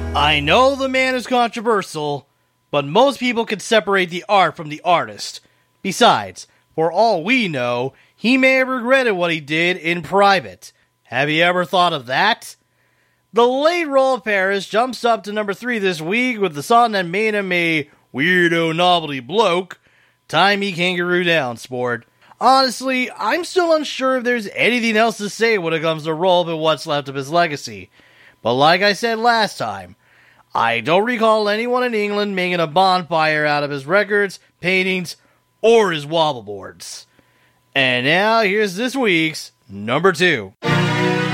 I know the man is controversial, but most people can separate the art from the artist. Besides, for all we know, he may have regretted what he did in private. Have you ever thought of that? The late Rolf Harris jumps up to number 3 this week with the song that made him a weirdo novelty bloke, Tie Me Kangaroo Down, sport. Honestly, I'm still unsure if there's anything else to say when it comes to Rolf and what's left of his legacy. But like I said last time, I don't recall anyone in England making a bonfire out of his records, paintings, or his wobble boards. And now here's this week's number 2.